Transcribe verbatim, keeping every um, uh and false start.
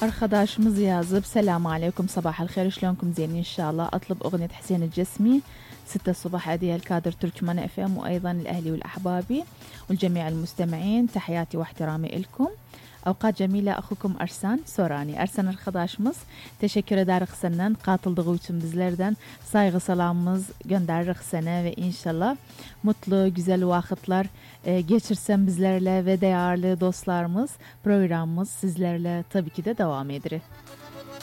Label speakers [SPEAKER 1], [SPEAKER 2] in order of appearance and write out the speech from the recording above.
[SPEAKER 1] Arkadaşımız yazıp selamu aleyküm sabah الخير شلونكم زين إن شاء الله. أطلب أغنية حسين الجسمي ستة الصبح هدية الكادر تركمان اف ام وأيضا الأهلي والأحبابي والجميع المستمعين. تحياتي واحترامي لكم. Avqat Cemile akukum Arsan Sorani. Arsan arkadaşımız teşekkür ederik senden. Katıldığı için bizlerden saygı salamımız gönderirik sana ve inşallah mutlu güzel vakitler e, geçirsen bizlerle ve değerli dostlarımız programımız sizlerle tabii ki de devam eder.